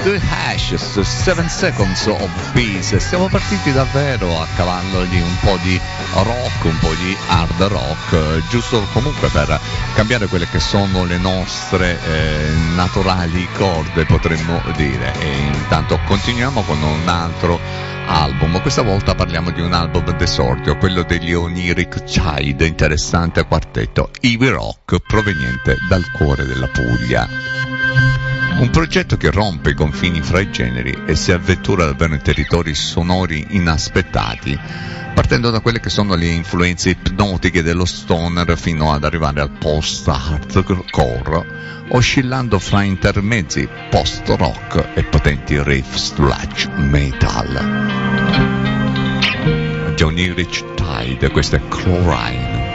The Ashes, 7 Seconds of Peace. Siamo partiti davvero a cavallo di un po' di rock, un po' di hard rock, giusto comunque per cambiare quelle che sono le nostre naturali corde, potremmo dire. E intanto continuiamo con un altro album. Questa volta parliamo di un album d'esordio, quello degli Oniric Child, interessante quartetto heavy rock proveniente dal cuore della Puglia. Un progetto che rompe i confini fra i generi e si avventura davvero in territori sonori inaspettati, partendo da quelle che sono le influenze ipnotiche dello stoner fino ad arrivare al post-hardcore, oscillando fra intermezzi post-rock e potenti riff sludge metal. Johnny Rich Tide, questo è Chlorine.